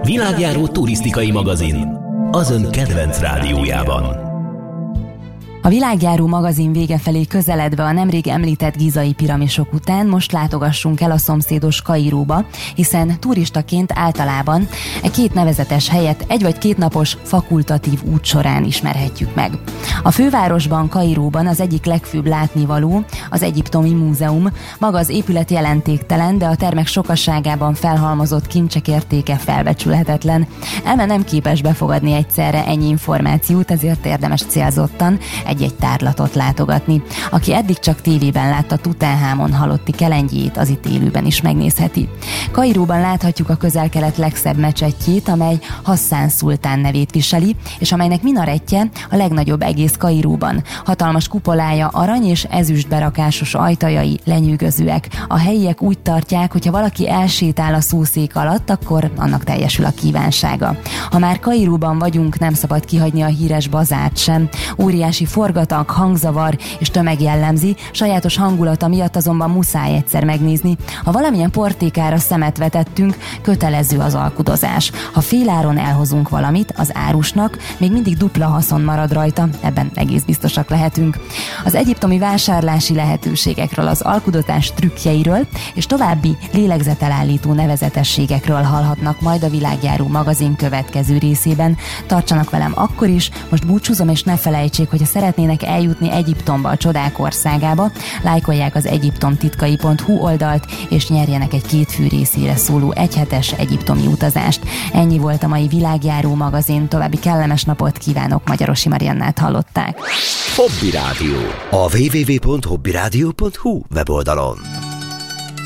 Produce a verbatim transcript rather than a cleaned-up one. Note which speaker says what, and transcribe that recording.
Speaker 1: Világjáró turisztikai magazin az ön kedvenc rádiójában.
Speaker 2: A Világjáró magazin vége felé közeledve a nemrég említett gízai piramisok után most látogassunk el a szomszédos Kairóba, hiszen turistaként általában e két nevezetes helyet egy vagy két napos fakultatív út során ismerhetjük meg. A fővárosban, Kairóban az egyik legfőbb látnivaló az Egyiptomi Múzeum. Maga az épület jelentéktelen, de a termek sokasságában felhalmozott kincsek értéke felbecsülhetetlen. Eme nem képes befogadni egyszerre ennyi információt, ezért érdemes célzottan egy-egy tárlatot látogatni. Aki eddig csak tévében látta Tutanhamon halotti kelengyét, az itt élőben is megnézheti. Kairóban láthatjuk a Közel-Kelet legszebb mecsetjét, amely Hasszán szultán nevét viseli, és amelynek minarettje a legnagyobb egész Kairóban. Hatalmas kupolája, arany és ezüst berakásos ajtajai lenyűgözőek. A helyiek úgy tartják, hogy ha valaki elsétál a szószék alatt, akkor annak teljesül a kívánsága. Ha már Kairóban vagyunk, nem szabad kihagyni a híres bazárt sem. Óriási forgatag, hangzavar és tömeg jellemzi, sajátos hangulata miatt azonban muszáj egyszer megnézni. Ha valamilyen portékára szemet vetettünk, kötelező az alkudozás. Ha féláron elhozunk valamit az árusnak, még mindig dupla haszon marad rajta, ebben egész biztosak lehetünk. Az egyiptomi vásárlási lehetőségekről, az alkudozás trükkjeiről és további lélegzetelállító nevezetességekről hallhatnak majd a Világjáró magazin következő részében. Tartsanak velem akkor is, most búcsúzom, és ne felejtsék, hogy ha szeretnének eljutni Egyiptomba, a csodák országába, lájkolják az egyiptomtitkai pont hu oldalt, és nyerjenek egy két fő részére szóló egyhetes egyiptomi utazást. Ennyi volt a mai Világjáró magazin, további kellemes napot kívánok, Magyarosi Mariannát hallották.
Speaker 1: Hobby Rádió. A double-u double-u double-u pont hobby rádió pont hu weboldalon.